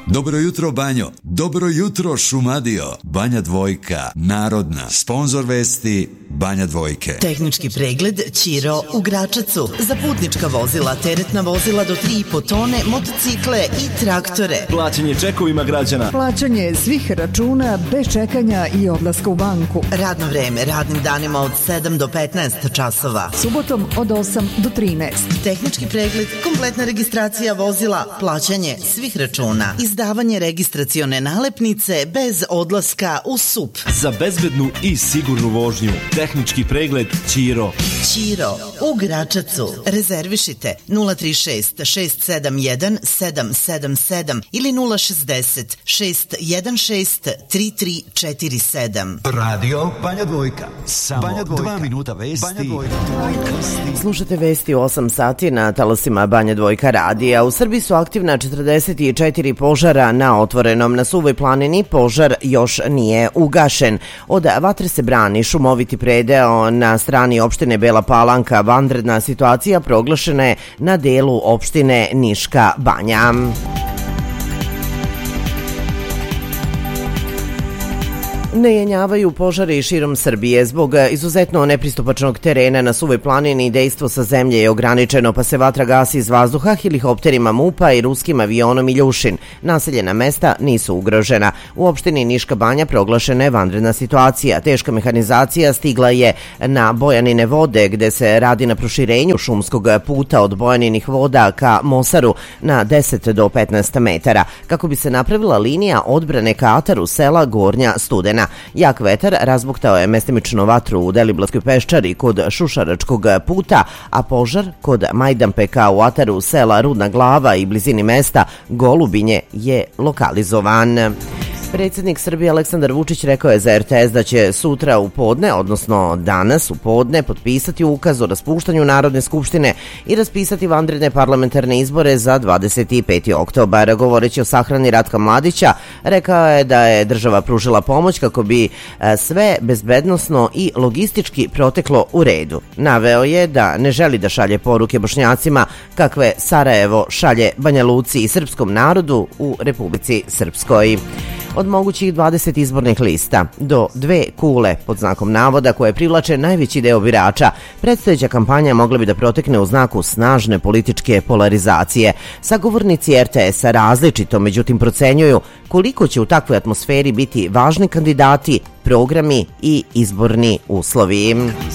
Dobro jutro Banjo, dobro jutro Šumadija, Banja Dvojka, narodna, sponzor vesti Banja Dvojke. Tehnički pregled Ćiro u Gračacu. Za putnička vozila, teretna vozila do 3,5 tone, motocikle i traktore. Plaćanje čekovima građana. Plaćanje svih računa bez čekanja i odlaska u banku. Radno vreme radnim danima od 7 do 15 časova. Subotom od 8 do 13. Tehnički pregled, kompletna registracija vozila, plaćanje svih računa, izdavanje registracione nalepnice bez odlaska u SUP. Za bezbednu i sigurnu vožnju. Tehnički pregled Ćiro. Ćiro u Gračacu. Rezervišite 036 671 777 ili 060 616 3347. Radio Banja Dvojka. Samo Banja Dvojka. 2 minuta vesti. Banja Dvojka. Slušate vesti u 8 sati na talasima Banja Dvojka radija. U Srbiji su aktivna 44 požara na otvorenom. Na Suvoj planini požar još nije ugašen. Od vatre se brani šumoviti predeo na strani opštine Bela Palanka. Vanredna situacija proglašena je na delu opštine Niška Banja. Ne jenjavaju požari širom Srbije. Zbog izuzetno nepristupačnog terena na Suvoj planini dejstvo sa zemlje je ograničeno, pa se vatra gasi iz vazduha helikopterima MUP-a i ruskim avionom Iljušin. Naseljena mesta nisu ugrožena. U opštini Niška Banja proglašena je vanredna situacija. Teška mehanizacija stigla je na Bojanine vode, gde se radi na proširenju šumskog puta od Bojaninih voda ka Mosaru na 10 do 15 metara, kako bi se napravila linija odbrane ka ataru sela Gornja Studena. Jak vetar razbuktao je mestimično vatru u Deliblatskoj peščari kod Šušaračkog puta, a požar kod Majdanpeka u ataru sela Rudna Glava i blizini mesta Golubinje je lokalizovan. Predsjednik Srbije Aleksandar Vučić rekao je za RTS da će sutra u podne, odnosno danas u podne, potpisati ukaz o raspuštanju Narodne skupštine i raspisati vanredne parlamentarne izbore za 25. oktobar. Govoreći o sahrani Ratka Mladića, rekao je da je država pružila pomoć kako bi sve bezbednosno i logistički proteklo u redu. Naveo je da ne želi da šalje poruke Bošnjacima kakve Sarajevo šalje Banja Luci i srpskom narodu u Republici Srpskoj. Od mogućih 20 izbornih lista do 2 kule, pod znakom navoda, koje privlače najveći deo birača, predstojeća kampanja mogla bi da protekne u znaku snažne političke polarizacije. Sagovornici RTS-a različito, međutim, procenjuju koliko će u takvoj atmosferi biti važni kandidati, programi i izborni uslovi.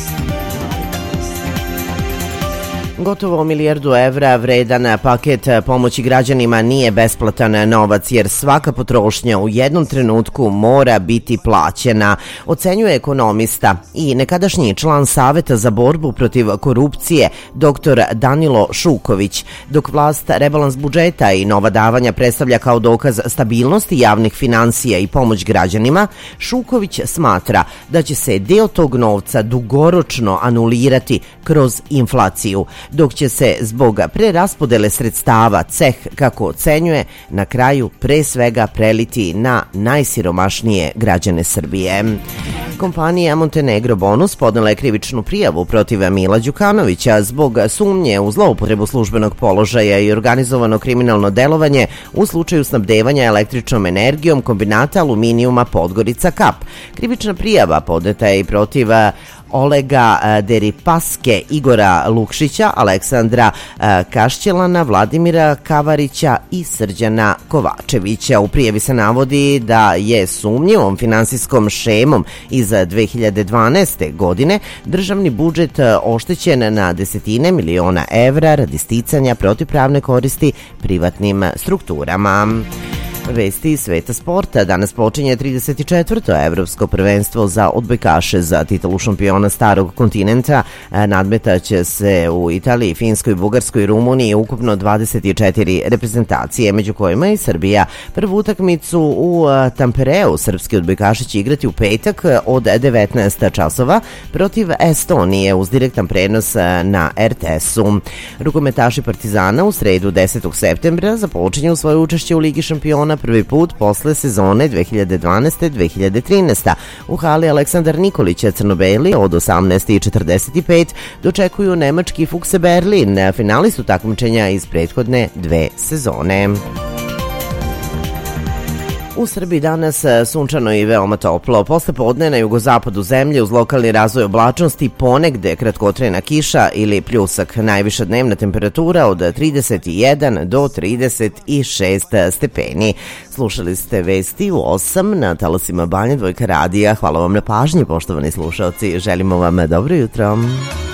Gotovo €1.000.000 vredan paket pomoći građanima nije besplatan novac, jer svaka potrošnja u jednom trenutku mora biti plaćena, ocenjuje ekonomista i nekadašnji član Saveta za borbu protiv korupcije dr. Danilo Šuković. Dok vlast rebalans budžeta i nova davanja predstavlja kao dokaz stabilnosti javnih finansija i pomoć građanima, Šuković smatra da će se deo tog novca dugoročno anulirati kroz inflaciju, dok će se zbog preraspodele sredstava ceh, kako ocenjuje, na kraju pre svega preliti na najsiromašnije građane Srbije. Kompanija Montenegro Bonus podnela je krivičnu prijavu protiv Mila Đukanovića zbog sumnje u zloupotrebu službenog položaja i organizovano kriminalno delovanje u slučaju snabdevanja električnom energijom kombinata aluminijuma Podgorica Kap. Krivična prijava podneta je i protiv Olega Deripaske, Igora Lukšića, Aleksandra Kašćelana, Vladimira Kavarića i Srđana Kovačevića. U prijavi se navodi da je sumnjivom finansijskom šemom iz 2012. godine državni budžet oštećen na desetine miliona evra radi sticanja protivpravne koristi privatnim strukturama. Vesti iz sveta sporta. Danas počinje 34. evropsko prvenstvo za odbojkaše. Za titulu šampiona starog kontinenta nadmetaće se u Italiji, Finskoj, Bugarskoj i Rumuniji ukupno 24 reprezentacije, među kojima i Srbija. Prvu utakmicu u Tampereu srpski odbojkaši će igrati u petak od 19 časova protiv Estonije uz direktan prenos na RTS-u. Rukometaši Partizana u sredu 10. septembra započinju svoje učešće u Ligi šampiona prvi put posle sezone 2012-2013. U hali Aleksandar Nikolića Crnobeli od 18:45 dočekuju nemački Fukse Berlin, finalistu takmičenja iz prethodne 2 sezone. U Srbiji danas sunčano i veoma toplo. Posle podne na jugozapadu zemlje uz lokalni razvoj oblačnosti ponegde kratkotrajna kiša ili pljusak. Najviša dnevna temperatura od 31 do 36 stepeni. Slušali ste vesti u 8 na talasima Banja Dvojka radija. Hvala vam na pažnji, poštovani slušalci. Želimo vam dobro jutro.